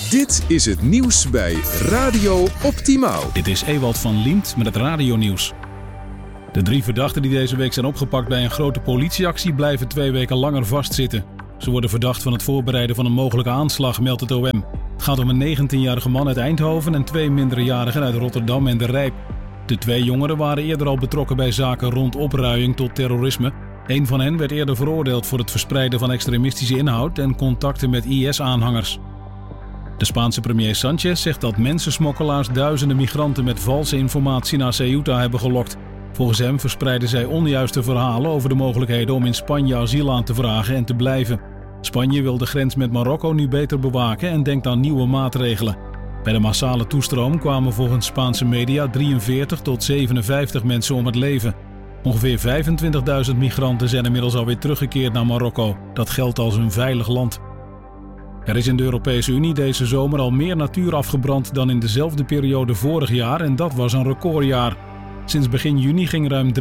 Dit is het nieuws bij Radio Optimaal. Dit is Ewald van Liemt met het radionieuws. De 3 verdachten die deze week zijn opgepakt bij een grote politieactie blijven 2 weken langer vastzitten. Ze worden verdacht van het voorbereiden van een mogelijke aanslag, meldt het OM. Het gaat om een 19-jarige man uit Eindhoven en 2 minderjarigen uit Rotterdam en De Rijp. De 2 jongeren waren eerder al betrokken bij zaken rond opruiing tot terrorisme. Een van hen werd eerder veroordeeld voor het verspreiden van extremistische inhoud en contacten met IS-aanhangers. De Spaanse premier Sanchez zegt dat mensensmokkelaars duizenden migranten met valse informatie naar Ceuta hebben gelokt. Volgens hem verspreiden zij onjuiste verhalen over de mogelijkheden om in Spanje asiel aan te vragen en te blijven. Spanje wil de grens met Marokko nu beter bewaken en denkt aan nieuwe maatregelen. Bij de massale toestroom kwamen volgens Spaanse media 43 tot 57 mensen om het leven. Ongeveer 25.000 migranten zijn inmiddels alweer teruggekeerd naar Marokko. Dat geldt als een veilig land. Er is in de Europese Unie deze zomer al meer natuur afgebrand dan in dezelfde periode vorig jaar en dat was een recordjaar. Sinds begin juni ging ruim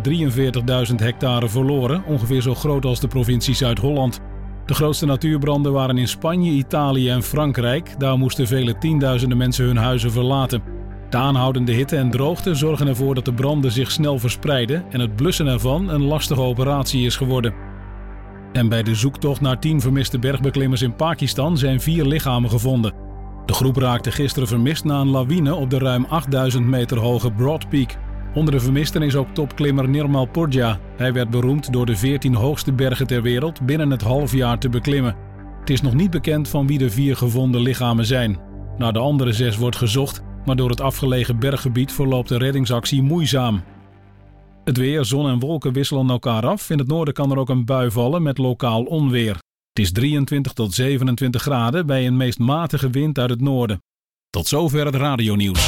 343.000 hectare verloren, ongeveer zo groot als de provincie Zuid-Holland. De grootste natuurbranden waren in Spanje, Italië en Frankrijk. Daar moesten vele tienduizenden mensen hun huizen verlaten. De aanhoudende hitte en droogte zorgen ervoor dat de branden zich snel verspreiden en het blussen ervan een lastige operatie is geworden. En bij de zoektocht naar 10 vermiste bergbeklimmers in Pakistan zijn 4 lichamen gevonden. De groep raakte gisteren vermist na een lawine op de ruim 8000 meter hoge Broad Peak. Onder de vermisten is ook topklimmer Nirmal Purja. Hij werd beroemd door de 14 hoogste bergen ter wereld binnen het halfjaar te beklimmen. Het is nog niet bekend van wie de 4 gevonden lichamen zijn. Naar de andere 6 wordt gezocht, maar door het afgelegen berggebied verloopt de reddingsactie moeizaam. Het weer, zon en wolken wisselen elkaar af. In het noorden kan er ook een bui vallen met lokaal onweer. Het is 23 tot 27 graden bij een meest matige wind uit het noorden. Tot zover het radionieuws.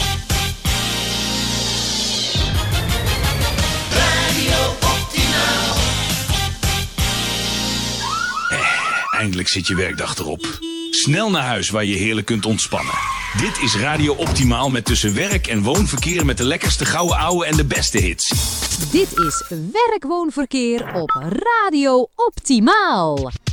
Eindelijk zit je werkdag erop. Snel naar huis waar je heerlijk kunt ontspannen. Dit is Radio Optimaal met tussen werk en woonverkeer met de lekkerste gouden ouwe en de beste hits. Dit is werk-woonverkeer op Radio Optimaal.